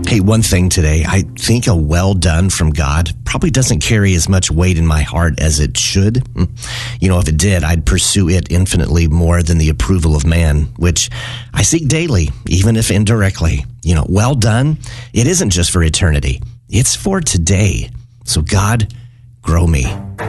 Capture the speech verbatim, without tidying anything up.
Hey, one thing today, I think a well done from God probably doesn't carry as much weight in my heart as it should. You know, if it did, I'd pursue it infinitely more than the approval of man, which I seek daily, even if indirectly. You know, well done, it isn't just for eternity. It's for today. So God, grow me.